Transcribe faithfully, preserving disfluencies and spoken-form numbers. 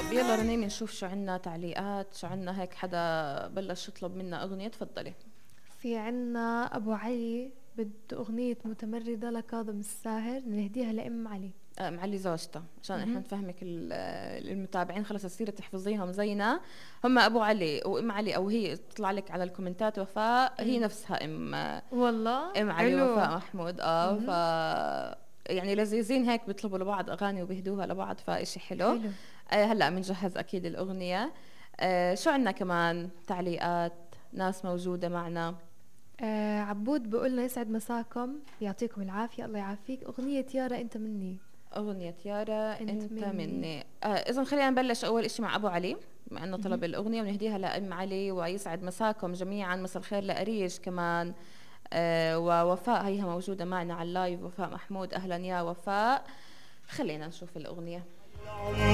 يلا رنيمي نشوف شو عنا تعليقات، شو عنا هيك حدا بلش يطلب منا أغنية. تفضلي. في عنا أبو علي بده أغنية متمردة لكاظم الساهر، نهديها لأم علي. آه، معلي زوجته عشان احنا مهم. نفهمك ال- المتابعين خلص تصير تحفظيهم زينا. هم ابو علي وام علي، او هي تطلع لك على الكومنتات وفاء هي مم. نفسها ام والله ام علي حلو. وفاء محمود. اه ف مهم. يعني لذيذين هيك، بيطلبوا لبعض اغاني وبيهدوها لبعض، فاشي حلو. حلو. آه هلا بنجهز اكيد الاغنيه. آه شو عنا كمان تعليقات؟ ناس موجوده معنا. آه عبود بقولنا يسعد مساكم، يعطيكم العافية، الله يعافيك. أغنية يارا أنت مني. أغنية يارا أنت أنت مني. مني. آه إذا خلينا نبلش أول إشي مع أبو علي، مع إنه مهم. طلب الأغنية، ونهديها لأم علي ويسعد مساكم جميعا. مساء الخير لأريج كمان. آه ووفاء هيها موجودة معنا على اللايف، وفاء محمود أهلا يا وفاء. خلينا نشوف الأغنية.